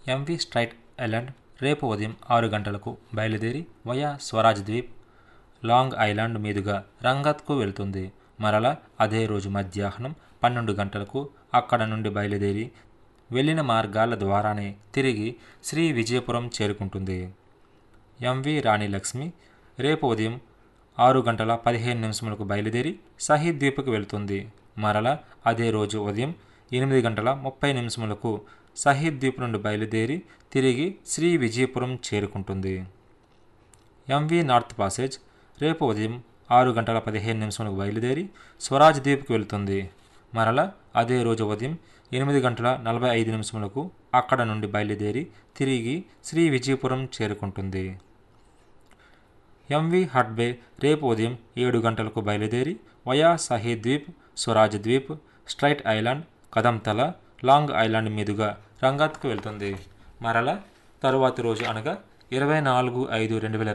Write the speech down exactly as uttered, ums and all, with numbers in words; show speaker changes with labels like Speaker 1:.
Speaker 1: MV straight island రేపు ఉదయం ఆరు గంటలకు బయలుదేరి via Swaraj Dweep long island మీదుగా రంగత్కు వెళ్తుంది. మరలా అదే రోజు మధ్యాహ్నం పన్నెండు గంటలకు అక్కడ నుండి బయలుదేరి వెళ్ళిన మార్గాల ద్వారానే తిరిగి శ్రీ విజయపురం చేరుకుంటుంది. ఎంవి రాణి లక్ష్మి రేపు ఉదయం ఆరు గంటల పదిహేను నిమిషములకు బయలుదేరి షహీద్ ద్వీప్కు వెళ్తుంది. మరలా అదే రోజు ఉదయం ఎనిమిది గంటల ముప్పై నిమిషములకు షహీద్ ద్వీప్ నుండి బయలుదేరి తిరిగి శ్రీ విజయపురం చేరుకుంటుంది. ఎంవి నార్త్ పాసేజ్ రేపు ఉదయం ఆరు గంటల పదిహేను నిమిషములకు బయలుదేరి స్వరాజ్ ద్వీప్కి వెళ్తుంది. మరలా అదే రోజు ఉదయం ఎనిమిది గంటల నలభై ఐదు నిమిషములకు అక్కడ నుండి బయలుదేరి తిరిగి శ్రీ విజయపురం చేరుకుంటుంది. ఎంవి హడ్బే రేపు ఉదయం ఏడు గంటలకు బయలుదేరి via Shaheed Dweep, Swaraj Dweep, straight island, కదంతల, long island మీదుగా రంగత్కు వెళ్తుంది. మరలా తరువాతి రోజు అనగా ఇరవై నాలుగు ఐదు రెండు వేల